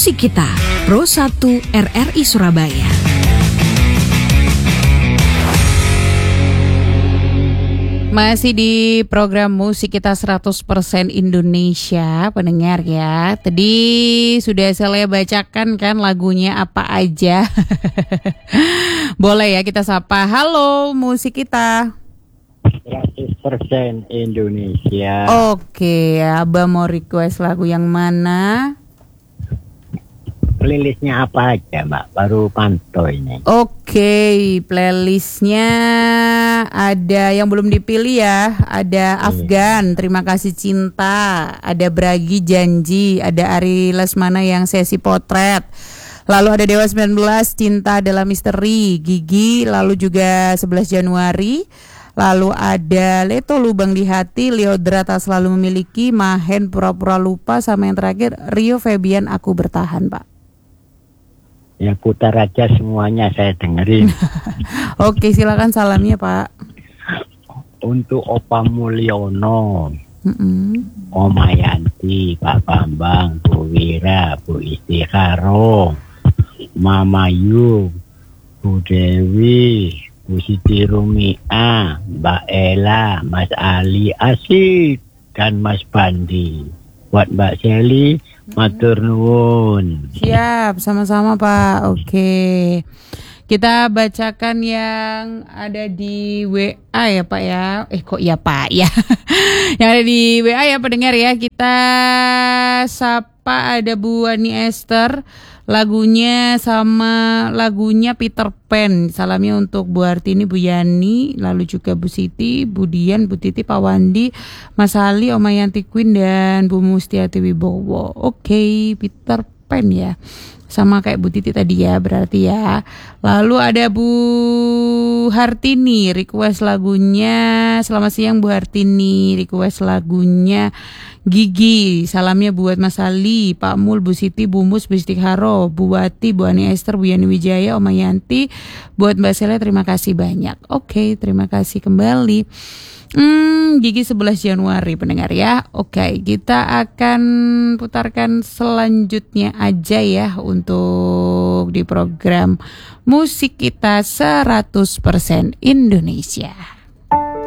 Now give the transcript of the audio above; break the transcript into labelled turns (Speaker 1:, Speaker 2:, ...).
Speaker 1: Musik Kita, Pro 1 RRI Surabaya. Masih di program Musik Kita 100% Indonesia, pendengar ya. Tadi sudah saya bacakan kan lagunya apa aja. Boleh ya kita sapa. Halo Musik Kita
Speaker 2: 100% Indonesia.
Speaker 1: Oke, Abah mau request lagu yang mana?
Speaker 2: Playlistnya apa aja Mbak? Baru pantau ini.
Speaker 1: Oke, playlistnya ada yang belum dipilih ya. Ada Afgan, Terima Kasih Cinta. Ada Bragi Janji. Ada Ari Lesmana yang sesi potret. Lalu ada Dewa 19, Cinta Adalah Misteri. Gigi, lalu juga 11 Januari. Lalu ada Leto Lubang di Hati, Leodra Tak Selalu Memiliki, Mahen Pura-Pura Lupa, sama yang terakhir Rio Febian Aku Bertahan, Pak.
Speaker 2: Ya putar aja semuanya, saya dengerin.
Speaker 1: Oke, silakan salamnya Pak.
Speaker 2: Untuk Opa Mulyono, Oma Yanti, Pak Bambang, Bu Wira, Bu Istiqaro, Mama Yu, Bu Dewi, Bu Siti Rumia, Mbak Ella, Mas Ali Asyik, dan Mas Bandi. Buat Mbak Shelly, matur nuwun.
Speaker 1: Siap, sama-sama Pak. Oke. Kita bacakan yang ada di WA ya Pak ya. Kok ya Pak ya. Yang ada di WA ya pendengar ya. Kita sapa ada Bu Wani Esther. Lagunya sama lagunya Peter Pan. Salamnya untuk Bu Hartini, Bu Yani, lalu juga Bu Siti, Bu Dian, Bu Titi, Pak Wandi, Mas Ali, Oma Yanti Queen, dan Bu Mustiati Wibowo. Oke, Peter Pan ya. Sama kayak Bu Titi tadi ya berarti ya. Lalu ada Bu Hartini request lagunya. Selamat siang Bu Hartini, request lagunya Gigi. Salamnya buat Mas Ali, Pak Mul, Bu Siti, Bu Mus, Bu Istiqaro, Bu Wati, Bu Ani Esther, Bu Yani Wijaya, Oma Yanti. Buat Mbak Sela terima kasih banyak. Oke, terima kasih kembali. Gigi 11 Januari pendengar ya. Oke, kita akan putarkan selanjutnya aja ya untuk di program Musik Kita 100% Indonesia.